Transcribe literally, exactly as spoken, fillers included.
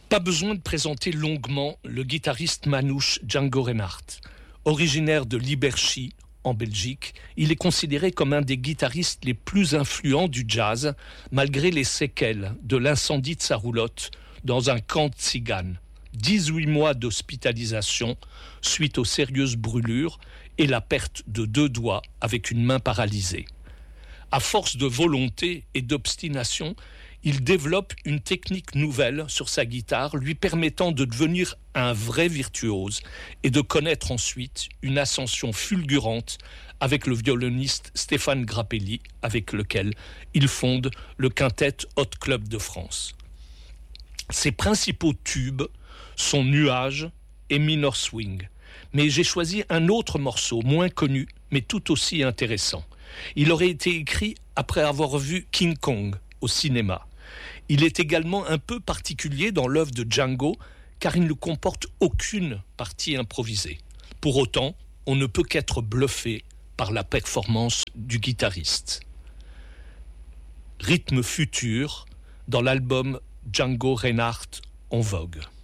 Pas besoin de présenter longuement le guitariste manouche Django Reinhardt. Originaire de Liberchy, en Belgique, il est considéré comme un des guitaristes les plus influents du jazz, malgré les séquelles de l'incendie de sa roulotte dans un camp de tziganes. dix-huit mois d'hospitalisation suite aux sérieuses brûlures et la perte de deux doigts avec une main paralysée. À force de volonté et d'obstination, il développe une technique nouvelle sur sa guitare, lui permettant de devenir un vrai virtuose et de connaître ensuite une ascension fulgurante avec le violoniste Stéphane Grappelli, avec lequel il fonde le Quintet Hot Club de France. Ses principaux tubes sont Nuages et Minor Swing, mais j'ai choisi un autre morceau moins connu, mais tout aussi intéressant. Il aurait été écrit après avoir vu King Kong au cinéma. Il est également un peu particulier dans l'œuvre de Django, car il ne comporte aucune partie improvisée. Pour autant, on ne peut qu'être bluffé par la performance du guitariste. Rythme futur dans l'album Django Reinhardt en vogue.